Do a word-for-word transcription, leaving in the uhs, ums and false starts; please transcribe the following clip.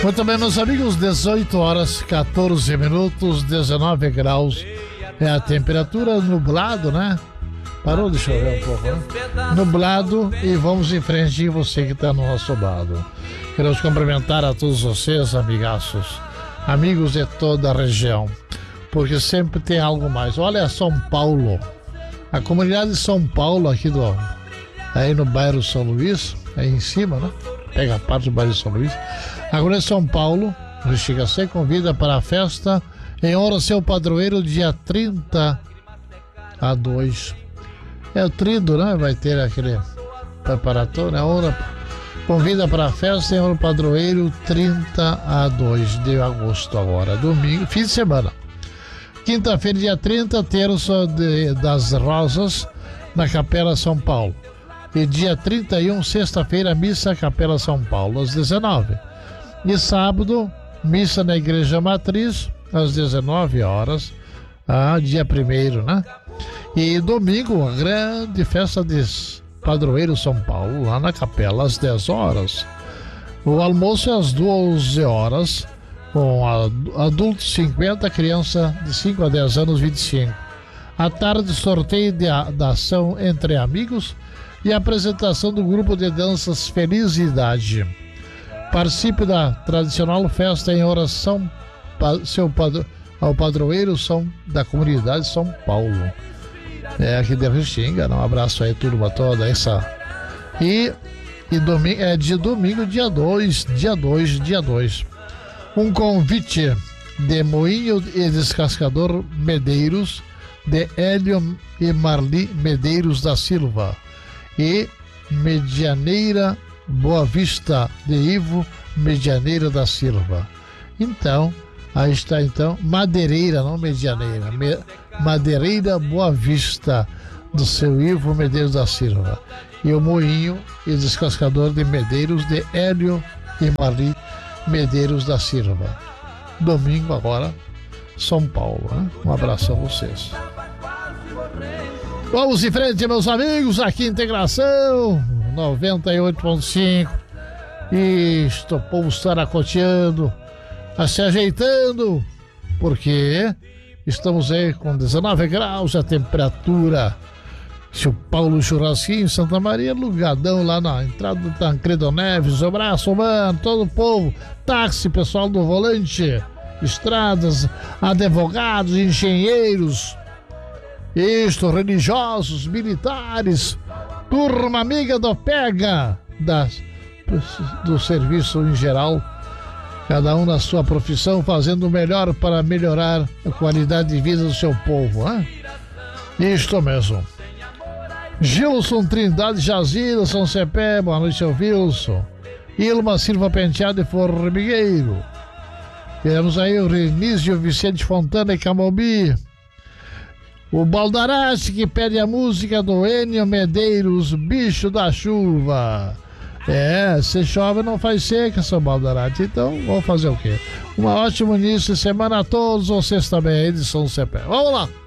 Muito bem, meus amigos, dezoito horas, quatorze minutos, dezenove graus é a temperatura, nublado, né? Parou de chover um pouco, né? Nublado, e vamos em frente, você que está no nosso lado. Queremos cumprimentar a todos vocês, amigaços, amigos de toda a região, porque sempre tem algo mais. Olha, São Paulo, a comunidade de São Paulo, aqui do, aí no bairro São Luís, aí em cima, né? Pega a parte do bairro São Luís. A comunidade de São Paulo, Rixigacê, convida para a festa em honra ao seu padroeiro, dia trinta a dois. É o trido, né? Vai ter aquele preparatório, né? Hora, convida para a festa em honra ao padroeiro, trinta a dois de agosto agora, domingo, fim de semana. Quinta-feira, dia trinta, terço de, das Rosas, na Capela São Paulo. E dia trinta e um, sexta-feira, missa Capela São Paulo, às dezenove. E sábado, missa na Igreja Matriz, às dezenove horas, ah, dia primeiro, né? E domingo, a grande festa de Padroeiro São Paulo, lá na Capela, às dez horas. O almoço é às doze horas, com adultos cinquenta, criança de cinco a dez anos, vinte e cinco. À tarde, sorteio de, da ação entre amigos e apresentação do grupo de danças Felicidade. Participe da tradicional festa em oração seu padro, ao padroeiro São, da comunidade São Paulo. É aqui de Restinga, um abraço aí, turma toda essa. E, e domingo, é de domingo, dia dois, dia dois, dia dois. Um convite de Moinho e Descascador Medeiros, de Hélio e Marli Medeiros da Silva. E Medianeira Boa Vista, de Ivo Medianeira da Silva. Então, aí está então, Madeireira, não Medianeira, Me, Madeireira Boa Vista, do seu Ivo Medeiros da Silva. E o Moinho e Descascador de Medeiros, de Hélio e Marli Medeiros da Silva. Domingo agora, São Paulo, né? Um abraço a vocês. Vamos em frente, meus amigos, aqui Integração noventa e oito ponto cinco. E o povo saracoteando, se ajeitando, porque estamos aí com dezenove graus a temperatura. Seu Paulo Churrasquinho, Santa Maria, lugadão lá na entrada do Tancredo Neves. Um abraço, mano, todo o povo, táxi, pessoal do volante, estradas, advogados, engenheiros, isto, religiosos, militares, turma amiga do Pega, das, do serviço em geral, cada um na sua profissão, fazendo o melhor para melhorar a qualidade de vida do seu povo, hein? Isto mesmo. Gilson Trindade Jazira, São Cepé, boa noite, seu Wilson. Ilma Silva Penteado e Formigueiro. Temos aí o Renísio Vicente Fontana e Camobi. O Baldarate, que pede a música do Enio Medeiros, Bicho da Chuva. É, se chove não faz seca, seu Baldarate. Então, vamos fazer o quê? Um ótimo início de semana a todos vocês também aí de São Cepé. Vamos lá!